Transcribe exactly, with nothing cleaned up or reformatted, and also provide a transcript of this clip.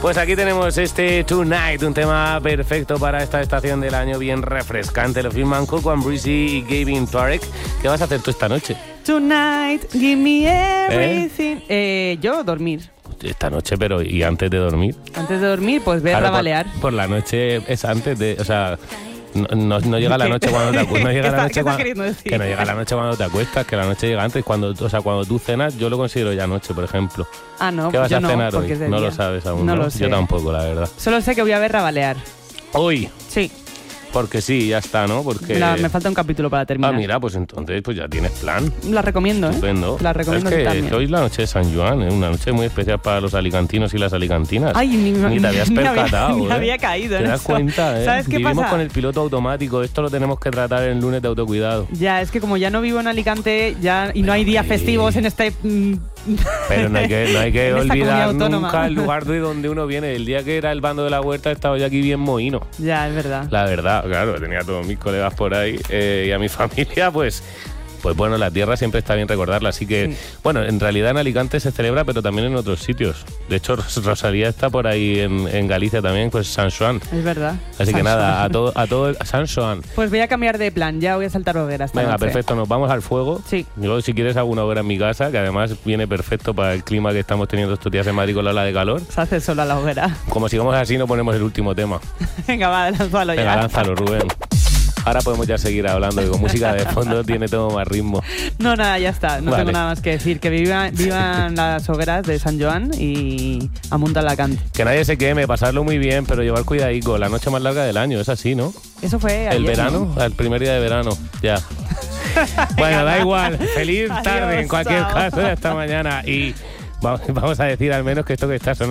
Pues aquí tenemos este Tonight, un tema perfecto para esta estación del año, bien refrescante. Lo firman Coco and Breezy y Gavin Tuareg. ¿Qué vas a hacer tú esta noche? Tonight, give me everything. ¿Eh? Eh, yo, dormir. Esta noche, pero ¿y antes de dormir? Antes de dormir, pues ver claro, a balear. Por, por la noche es antes de... O sea... No, no, no llega la noche cuando te acuestas. No llega la noche cuando, que no llega la noche cuando te acuestas, que la noche llega antes. Cuando, o sea, cuando tú cenas, yo lo considero ya noche, por ejemplo. Ah, no. ¿Qué vas yo a cenar no, hoy? No lo sabes aún. No, ¿no? lo sé. Yo tampoco, la verdad. Solo sé que voy a ver a balear. ¿Hoy? Sí. Porque sí, ya está, ¿no? Porque... La, me falta un capítulo para terminar. Ah, mira, pues entonces pues ya tienes plan. La recomiendo, ¿eh? Estupendo. La recomiendo es que también. hoy es la noche de San Joan, ¿eh? Una noche muy especial para los alicantinos y las alicantinas. Ay, ni, ni te habías ni percatado, había, ¿eh? Ni había caído ¿Te en das eso. cuenta, eh? ¿Sabes qué Vivimos pasa? con el piloto automático. Esto lo tenemos que tratar en el lunes de autocuidado. Ya, es que como ya no vivo en Alicante ya y no hay días festivos en este... Mm, Pero no hay que, no hay que en esta comunidad olvidar autónoma. nunca el lugar de donde uno viene. El día que era el bando de la huerta estaba yo aquí bien mohino. Ya, es verdad. La verdad, claro, tenía a todos mis colegas por ahí eh, y a mi familia, pues... Pues bueno, la tierra siempre está bien recordarla, así que, sí. Bueno, en realidad en Alicante se celebra, pero también en otros sitios. De hecho, Rosalía está por ahí en, en Galicia también, pues San Joan. Es verdad. Así San que nada, Joan. a todo, a todo, a San Joan. Pues voy a cambiar de plan, ya voy a saltar hogueras esta Venga, noche. perfecto, nos vamos al fuego. Sí. Luego, si quieres, hago una hoguera en mi casa, que además viene perfecto para el clima que estamos teniendo estos días en Madrid con la ola de calor. Se hace sola la hoguera. Como sigamos así, no ponemos el último tema. Venga, va, lánzalo ya. Venga, lánzalo, Rubén. Ahora podemos ya seguir hablando, que con música de fondo tiene todo más ritmo. No, nada, ya está. No vale. tengo nada más que decir. Que vivan, vivan las hogueras de San Joan y amunt Alacant. Que nadie se queme, pasarlo muy bien, pero llevar cuidadico. La noche más larga del año, es así, ¿no? Eso fue ayer, el verano, ¿no? El primer día de verano, ya. Bueno, da igual. Feliz tarde, adiós, en cualquier chao. caso, de esta mañana. Y vamos a decir al menos que esto que está sonando